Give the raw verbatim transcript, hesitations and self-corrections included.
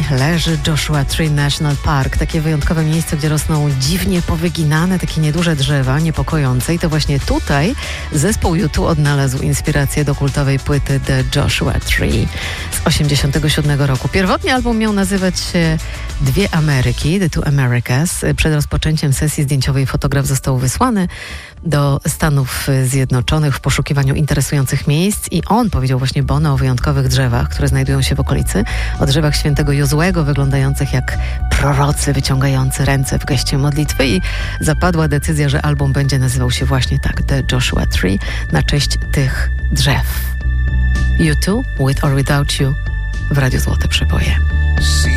leży Joshua Tree National Park. Takie wyjątkowe miejsce, gdzie rosną dziwnie powyginane, takie nieduże drzewa, niepokojące. I to właśnie tutaj zespół U dwa odnalazł inspirację do kultowej płyty The Joshua Tree z osiemdziesiątego siódmego roku. Pierwotnie album miał nazywać się Dwie Ameryki, The Two Americas. Przed rozpoczęciem sesji zdjęciowej fotograf został wysłany do Stanów Zjednoczonych w poszukiwaniu interesujących miejsc i on powiedział właśnie Bono o wyjątkowych drzewach, które znajdują się w okolicy, o drzewach świętego Jozłego wyglądających jak prorocy wyciągający ręce w geście modlitwy i zapadła decyzja, że album będzie nazywał się właśnie tak, The Joshua Tree, na cześć tych drzew. U dwa, With or Without You w Radiu Złote Przeboje.